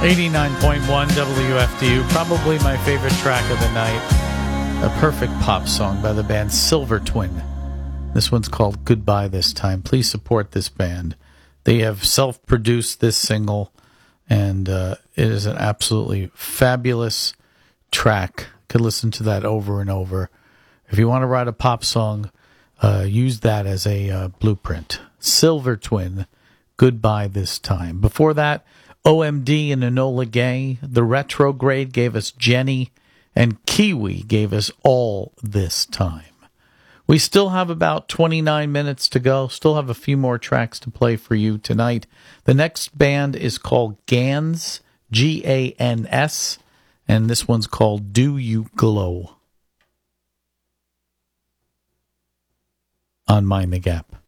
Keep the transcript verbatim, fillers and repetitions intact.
eighty-nine point one W F D U, probably my favorite track of the night. A perfect pop song by the band Silver Twin. This one's called Goodbye This Time. Please support this band. They have self-produced this single, and uh, it is an absolutely fabulous track. Could listen to that over and over. If you want to write a pop song, uh, use that as a uh, blueprint. Silver Twin, Goodbye This Time. Before that, O M D and Enola Gay. The Retrograde gave us Jenny, and Kiwi gave us All This Time. We still have about twenty-nine minutes to go. Still have a few more tracks to play for you tonight. The next band is called Gans, G A N S, and this one's called Do You Glow on Mind the Gap.